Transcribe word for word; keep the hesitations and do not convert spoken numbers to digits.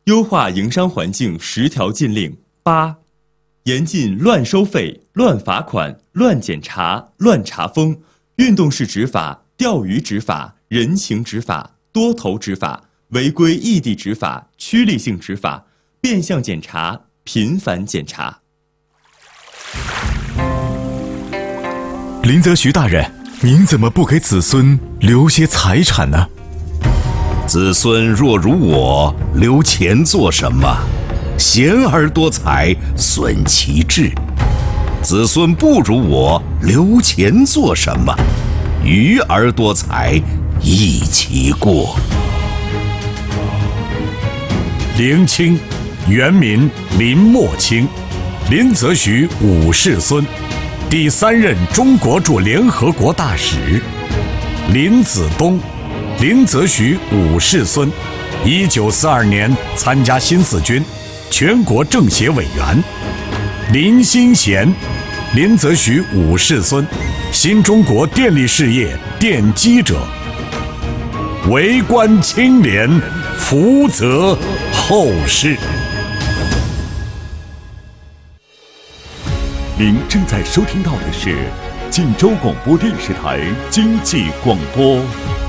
优化营商环境十条禁令。八、严禁乱收费、乱罚款、乱检查、乱查封、运动式执法、钓鱼执法、人情执法、多头执法、违规异地执法、趋利性执法、变相检查、频繁检查。 林则徐大人，您怎么不给子孙留些财产呢？ 子孙若如我，留钱做什么？贤而多财，损其志。子孙不如我，留钱做什么？愚而多财，益其过。 林清，原名林默清，林则徐五世孙，第三任中国驻联合国大使。林子东，林则徐五世孙，一九四二年参加新四军，全国政协委员。林新贤，林则徐五世孙，新中国电力事业奠基者。为官清廉，福泽后世。 您正在收听到的是晋州广播电视台经济广播。